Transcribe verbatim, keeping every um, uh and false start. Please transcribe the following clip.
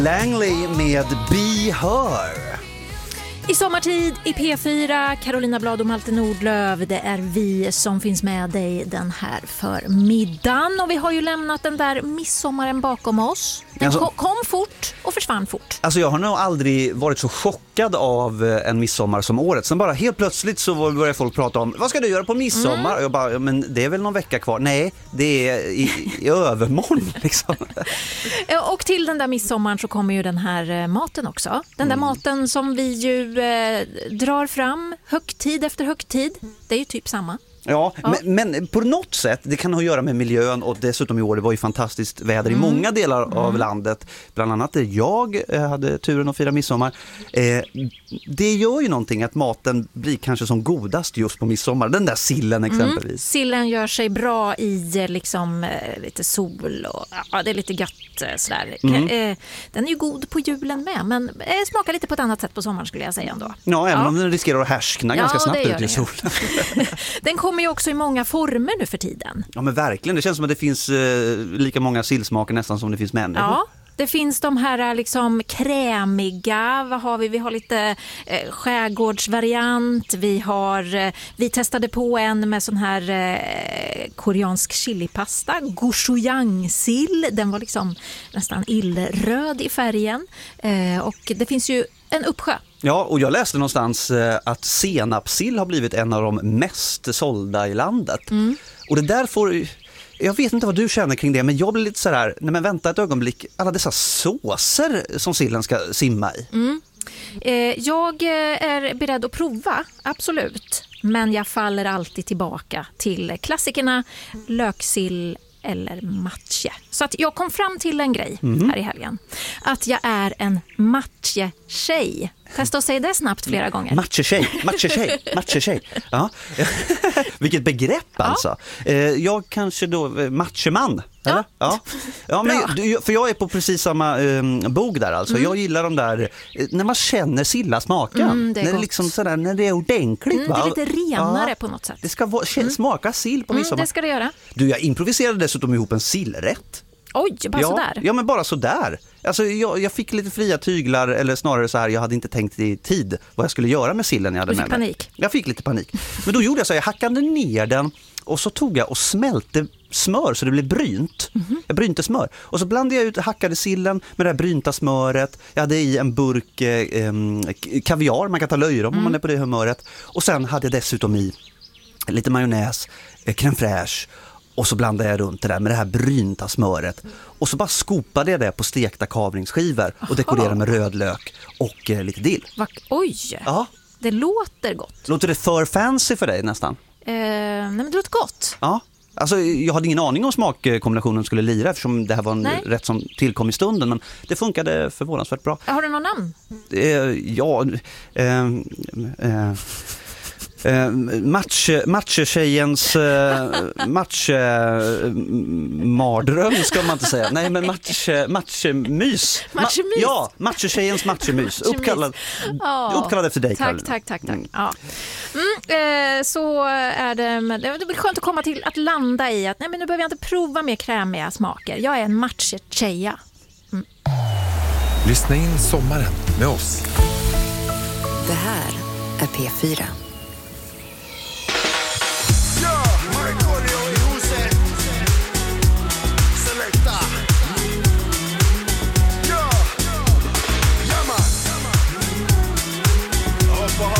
Langley med Be Her. I sommartid i P fyra, Carolina Blad och Malte Nordlöf, det är vi som finns med dig den här förmiddagen. Och vi har ju lämnat den där midsommaren bakom oss. Den alltså, kom, kom fort och försvann fort. Alltså jag har nog aldrig varit så chockad av en midsommar som året. Sen bara helt plötsligt så börjar folk prata om, vad ska du göra på midsommar? Mm. Och jag bara, men det är väl någon vecka kvar. Nej, det är i, i övermorgon liksom. Och till den där midsommaren så kommer ju den här maten också. Den där mm. maten som vi ju eh, drar fram högtid efter högtid. Det är ju typ samma. Ja, ja. Men, men på något sätt, det kan ha att göra med miljön och dessutom i år, det var ju fantastiskt väder mm. i många delar mm. av landet. Bland annat där jag hade turen att fira midsommar. Eh, det gör ju någonting att maten blir kanske som godast just på midsommar. Den där sillen exempelvis. Mm. Sillen gör sig bra i liksom lite sol och ja, det är lite gött sådär. Mm. Eh, den är ju god på julen med, men eh, smakar lite på ett annat sätt på sommaren skulle jag säga ändå. Ja, även ja. om den riskerar att härskna ja, ganska snabbt ut i solen. Den kommer ju också i många former nu för tiden. Ja, men verkligen. Det känns som att det finns eh, lika många sillsmaker nästan som det finns människor. Ja. Det finns de här liksom krämiga, vad har vi? Vi har lite eh, skärgårdsvariant, vi har, eh, vi testade på en med sån här eh, koreansk chilipasta, gochujang-sill, den var liksom nästan illröd i färgen eh, och det finns ju en uppsjö. Ja, och jag läste någonstans eh, att senapsill har blivit en av de mest sålda i landet. Mm. Och det där får... Jag vet inte vad du känner kring det, men jag blir lite så här, nej men vänta ett ögonblick, alla dessa såser som sillen ska simma i. Mm. Eh, jag är beredd att prova, absolut. Men jag faller alltid tillbaka till klassikerna löksill eller matje. Så att jag kom fram till en grej mm. här i helgen. Att jag är en matje-tjej. Testa att säga det snabbt flera gånger. Matche-tjej, matche-tjej, matche-tjej. Ja. Vilket begrepp alltså. Ja. Jag kanske då, matcheman. Eller? Ja. Ja, men, för jag är på precis samma um, bog där alltså. Mm. Jag gillar de där, när man känner silla-smaken. Mm, det när, det liksom sådär, när det är ordentligt. Mm, det är lite renare ja. på något sätt. Det ska vara, mm. smaka sill på midsommar. Mm, det ska det göra. Du, jag improviserade dessutom ihop en sillrätt. Oj, bara ja, sådär? Ja, men bara sådär. Alltså, jag, jag fick lite fria tyglar, eller snarare så här, jag hade inte tänkt i tid vad jag skulle göra med sillen jag hade med mig. Panik. Jag fick lite panik. Men då gjorde jag så här, jag hackade ner den och så tog jag och smälte smör så det blev brynt. Mm-hmm. Jag brynte smör. Och så blandade jag ut hackade sillen med det här brynta smöret. Jag hade i en burk eh, kaviar, man kan ta löjrom mm. om man är på det humöret. Och sen hade jag dessutom i lite majonnäs, eh, crème fraîche. Och så blandade jag runt det där med det här brynta smöret. Och så bara skopade jag det på stekta kavringsskivor och dekorerade med rödlök och eh, lite dill. Va? Oj, ja. Det låter gott. Låter det för fancy för dig nästan? Eh, nej men det låter gott. Ja, alltså jag hade ingen aning om smakkombinationen skulle lira eftersom det här var en nej. rätt som tillkom i stunden. Men det funkade förvånansvärt bra. Har du någon namn? Eh, ja, eh, eh, Uh, match, matchtjejens uh, match uh, mardröm ska man inte säga. Nej, men match, matchmys. Matchmys. Ma- ja, matchtjejens matchmys. Uppkallad, oh, uppkallad efter dig, Tack, tack, tack, tack. Mm. Ja. Mm, eh, så är det, med, det blir skönt att komma till att landa i att nej, men nu behöver jag inte prova mer krämiga smaker. Jag är en matchtjeja. Mm. Lyssna in sommaren med oss. Det här är P fyra.